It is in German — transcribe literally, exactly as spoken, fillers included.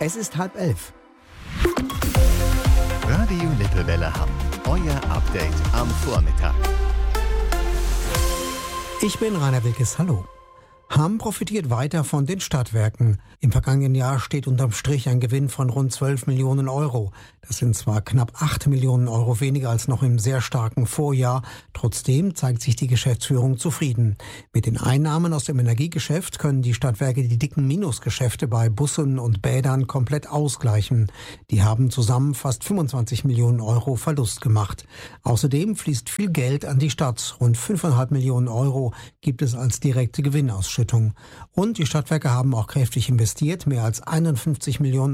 Es ist halb elf. Radio Lippewelle Hamm. Euer Update am Vormittag. Ich bin Rainer Wilkes, hallo. Hamm profitiert weiter von den Stadtwerken. Im vergangenen Jahr steht unterm Strich ein Gewinn von rund zwölf Millionen Euro. Das sind zwar knapp acht Millionen Euro weniger als noch im sehr starken Vorjahr. Trotzdem zeigt sich die Geschäftsführung zufrieden. Mit den Einnahmen aus dem Energiegeschäft können die Stadtwerke die dicken Minusgeschäfte bei Bussen und Bädern komplett ausgleichen. Die haben zusammen fast fünfundzwanzig Millionen Euro Verlust gemacht. Außerdem fließt viel Geld an die Stadt. Rund fünf Komma fünf Millionen Euro gibt es als direkte Gewinnausschüttung. Und die Stadtwerke haben auch kräftig investiert. Mehr als einundfünfzig Millionen